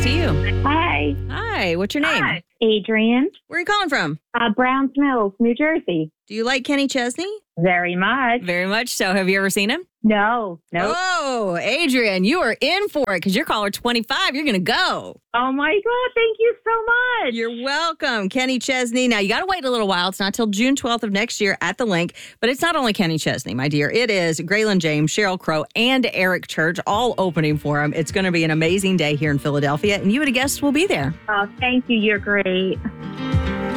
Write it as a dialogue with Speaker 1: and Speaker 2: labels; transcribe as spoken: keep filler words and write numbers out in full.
Speaker 1: to you.
Speaker 2: Hi.
Speaker 1: Hi, what's your name?
Speaker 2: Hi. Adrian.
Speaker 1: Where are you calling from?
Speaker 2: Uh, Browns Mills, New Jersey.
Speaker 1: Do you like Kenny Chesney?
Speaker 2: Very much.
Speaker 1: Very much so. Have you ever seen him?
Speaker 2: No. No.
Speaker 1: Oh, Adrian, you are in for it because you're caller twenty-five. You're going to go.
Speaker 2: Oh, my God. Thank you so much.
Speaker 1: You're welcome. Kenny Chesney. Now, you got to wait a little while. It's not till June twelfth of next year at the Link. But it's not only Kenny Chesney, my dear. It is Graylin James, Sheryl Crow, and Eric Church all opening for him. It's going to be an amazing day here in Philadelphia, and you and a guest will be there.
Speaker 2: Oh, thank you. You're great.